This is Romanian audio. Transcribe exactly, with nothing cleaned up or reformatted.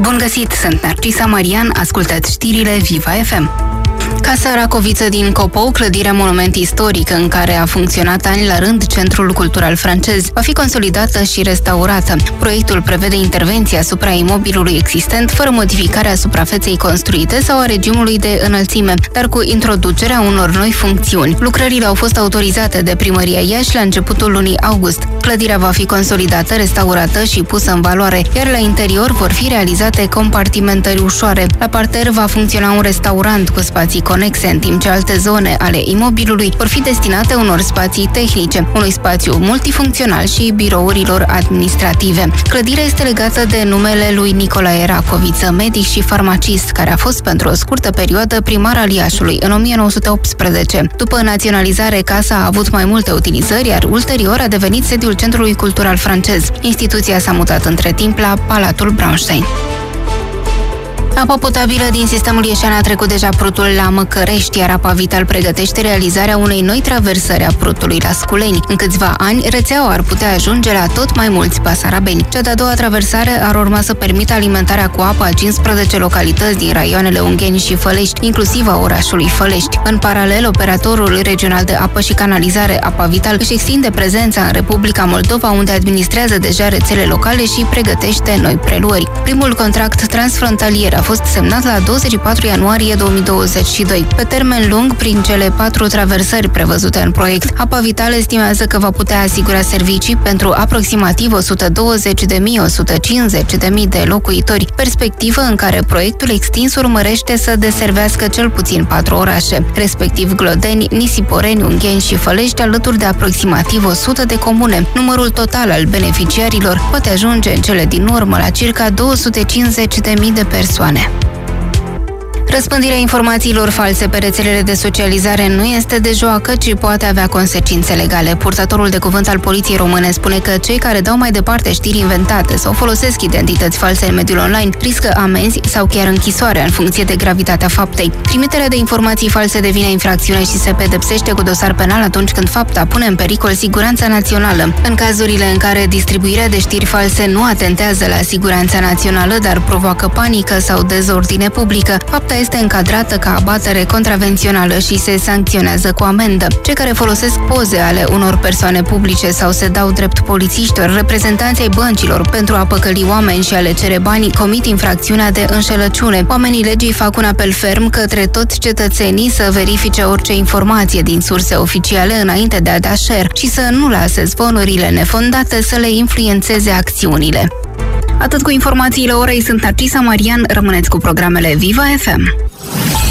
Bun găsit, sunt Narcisa Marian, ascultați știrile Viva F M. Casa Racoviță din Copou, clădirea monument istoric în care a funcționat ani la rând Centrul Cultural Francez, va fi consolidată și restaurată. Proiectul prevede intervenția asupra imobilului existent, fără modificarea suprafeței construite sau a regimului de înălțime, dar cu introducerea unor noi funcțiuni. Lucrările au fost autorizate de Primăria Iași la începutul lunii august. Clădirea va fi consolidată, restaurată și pusă în valoare, iar la interior vor fi realizate compartimentări ușoare. La parter va funcționa un restaurant cu spații conexe, în timp ce alte zone ale imobilului vor fi destinate unor spații tehnice, unui spațiu multifuncțional și birourilor administrative. Clădirea este legată de numele lui Nicolae Racoviță, medic și farmacist, care a fost pentru o scurtă perioadă primar al Iașului în o mie nouă sute optsprezece. După naționalizare, casa a avut mai multe utilizări, iar ulterior a devenit sediul Centrului Cultural Francez. Instituția s-a mutat între timp la Palatul Braunstein. Apa potabilă din sistemul Ieșean a trecut deja Prutul la Măcărești, iar Apa Vital pregătește realizarea unei noi traversări a Prutului la Sculeni. În câțiva ani, rețeaua ar putea ajunge la tot mai mulți basarabeni. Cea de-a doua traversare ar urma să permită alimentarea cu apă a cincisprezece localități din raioanele Ungheni și Fălești, inclusiv a orașului Fălești. În paralel, operatorul regional de apă și canalizare Apa Vital își extinde prezența în Republica Moldova, unde administrează deja rețele locale și pregătește noi preluări. Primul contract transfrontalier a fost semnat la douăzeci și patru ianuarie două mii douăzeci și doi. Pe termen lung, prin cele patru traversări prevăzute în proiect, Apa Vital estimează că va putea asigura servicii pentru aproximativ o sută douăzeci de mii - o sută cincizeci de mii de locuitori, perspectivă în care proiectul extins urmărește să deservească cel puțin patru orașe, respectiv Glodeni, Nisiporeni, Ungheni și Fălești, alături de aproximativ o sută de comune. Numărul total al beneficiarilor poate ajunge în cele din urmă la circa două sute cincizeci de mii de persoane. Răspândirea informațiilor false pe rețelele de socializare nu este de joacă, ci poate avea consecințe legale. Purtătorul de cuvânt al Poliției Române spune că cei care dau mai departe știri inventate sau folosesc identități false în mediul online riscă amenzi sau chiar închisoarea în funcție de gravitatea faptei. Trimiterea de informații false devine infracțiune și se pedepsește cu dosar penal atunci când fapta pune în pericol siguranța națională. În cazurile în care distribuirea de știri false nu atentează la siguranța națională, dar provoacă panică sau dezordine publică, fapta este încadrată ca abatere contravențională și se sancționează cu amendă. Cei care folosesc poze ale unor persoane publice sau se dau drept polițiștilor, reprezentanții ai băncilor pentru a păcăli oameni și a le cere banii, comit infracțiunea de înșelăciune. Oamenii legii fac un apel ferm către toți cetățenii să verifice orice informație din surse oficiale înainte de a da share și să nu lase zvonurile nefondate să le influențeze acțiunile. Atât cu informațiile orei, sunt Narcisa Marian, rămâneți cu programele Viva F M.